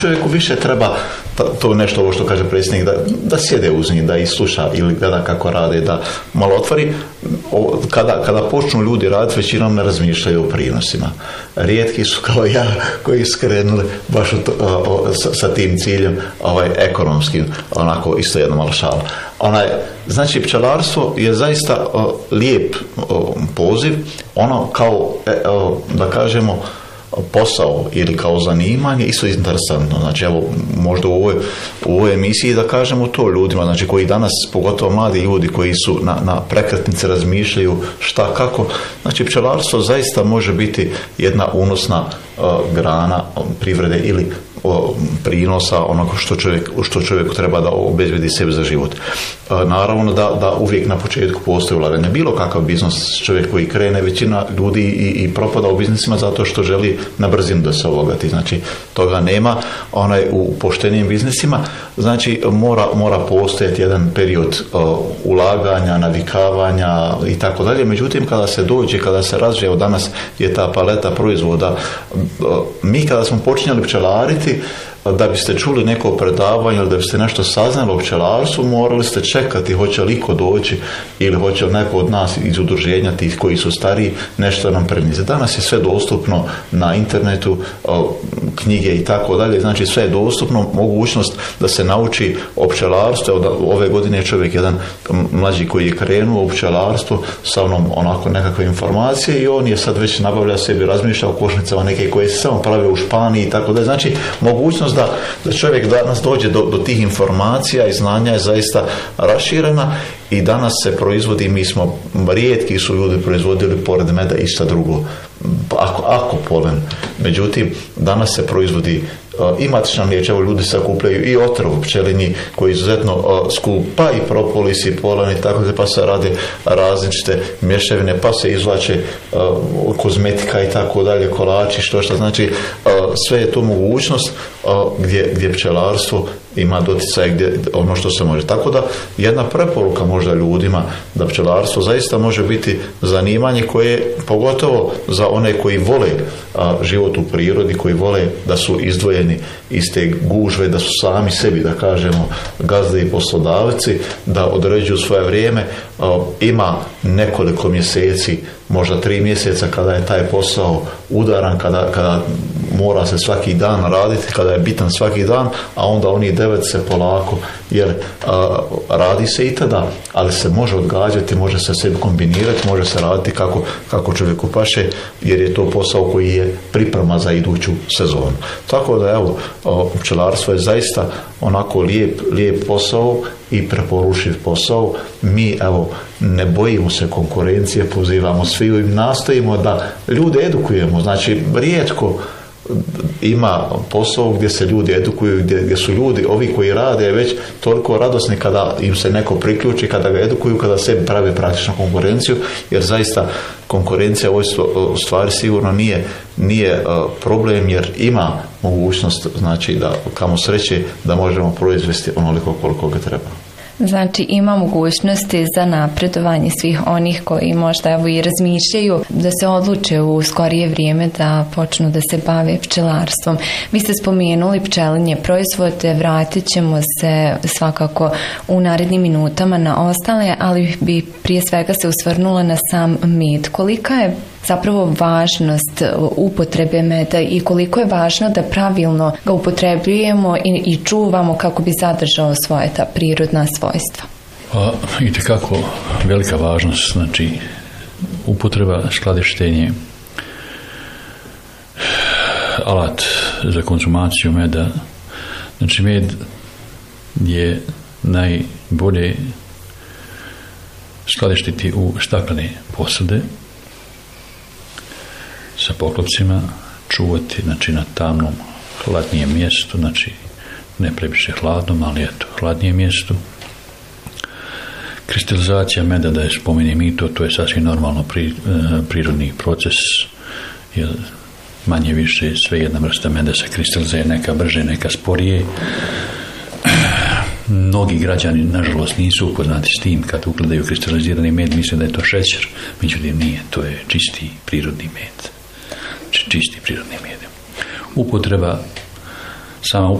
Čovjeku više treba to nešto, ovo što kaže predsjednik, da sjede uz njih, da ih sluša ili gleda kako rade, da malo otvori. Kada počnu ljudi raditi, većinom ne razmišljaju o prinosima. Rijetki su kao ja koji skrenuli baš sa tim ciljem ekonomskim, onako isto jedno malo šala. Znači, pčelarstvo je zaista lijep poziv, ono kao, da kažemo, posao ili kao zanimanje isto interesantno. Znači, evo, možda u ovoj emisiji da kažemo to ljudima, znači koji danas, pogotovo mladi ljudi koji su na prekretnici razmišljaju šta, kako. Znači, pčelarstvo zaista može biti jedna unosna grana privrede ili prinosa onoga što čovjeku treba da obezbedi sebi za život. Naravno da uvijek na početku postoji ulaganje. Bilo kakav biznis, čovjek koji krene, većina ljudi i propada u biznisima zato što želi na brzinu da se obogati. Znači, toga nema u poštenim biznisima. Znači, mora postojati jedan period ulaganja, navikavanja i tako dalje. Međutim, kada se dođe, kada se razvije, danas je ta paleta proizvoda. Mi kada smo počinjali pčelariti, da biste čuli neko predavanje ili da biste nešto saznali o pčelarstvu, morali ste čekati hoće li iko doći ili hoće li neko od nas iz udruženja tih koji su stariji nešto nam prenijeti. Danas je sve dostupno na internetu, knjige i tako dalje, znači sve je dostupno, mogućnost da se nauči o pčelarstvu. Ove godine je čovjek jedan mlađi koji je krenuo u pčelarstvo sa mnom onako nekakve informacije i on je sad već nabavlja sebi, razmišlja o košnicama neke koje se samo prave u Španiji i tako dalje. Znači, mogućnost da čovjek danas dođe do tih informacija i znanja je zaista raširena i danas se proizvodi, mi smo, rijetki su ljudi proizvodili pored meda išta drugo, ako polen. Međutim, danas se proizvodi i matična riječ, evo ljudi sakupljaju i otrov pčelinji koji je izuzetno skup, pa i propolis i polen i tako da, pa se rade različite mješavine, pa se izvlače kozmetika i tako dalje, kolači, što znači sve je to mogućnost gdje pčelarstvo ima doticaj gdje ono što se može. Tako da jedna preporuka možda ljudima da pčelarstvo zaista može biti zanimanje koje pogotovo za one koji vole život u prirodi, koji vole da su izdvojeni iz te gužve, da su sami sebi, da kažemo, gazde i poslodavci, da određuju svoje vrijeme. Ima nekoliko mjeseci, možda 3 mjeseca kada je taj posao udaran, kada mora se svaki dan raditi, kada je bitan svaki dan, a onda oni 9 se polako, jer radi se i tada, ali se može odgađati, može se sebi kombinirati, može se raditi kako čovjeku paše, jer je to posao koji je priprema za iduću sezonu. Tako da, evo, pčelarstvo je zaista onako lijep posao i preporučiv posao. Mi, evo, ne bojimo se konkurencije, pozivamo svi i nastojimo da ljude edukujemo. Znači, rijetko ima posao gdje se ljudi edukuju, gdje su ljudi, ovi koji rade, već toliko radosni kada im se neko priključi, kada ga edukuju, kada sebi prave praktičnu konkurenciju, jer zaista konkurencija u ovoj stvari sigurno nije problem, jer ima mogućnost, znači da kamo sreće da možemo proizvesti onoliko koliko ga treba. Znači, ima mogućnosti za napredovanje svih onih koji možda evo i razmišljaju da se odluče u skorije vrijeme da počnu da se bave pčelarstvom. Vi ste spomenuli pčelinje proizvode, vratit ćemo se svakako u narednim minutama na ostale, ali bi prije svega se usvrnula na sam med. Kolika je zapravo važnost upotrebe meda i koliko je važno da pravilno ga upotrebljujemo i čuvamo kako bi zadržao svoje ta prirodna svojstva? Itekako velika važnost, znači upotreba, skladištenje, alat za konzumaciju meda. Znači, med je najbolje skladištiti u staklene posude sa poklopcima, čuvati, znači, na tamnom, hladnijem mjestu, znači ne previše hladnom, ali eto, hladnijem mjestu. Kristalizacija meda, da je spomenem i to je sasvim normalno prirodni proces, jer manje više sve jedna vrsta meda se kristalizuje, neka brže, neka sporije. Mnogi građani, nažalost, nisu upoznati s tim. Kad ugledaju kristalizirani med, misle da je to šećer, međutim nije, to je čisti prirodni med. Čisti prirodni med. Upotreba sama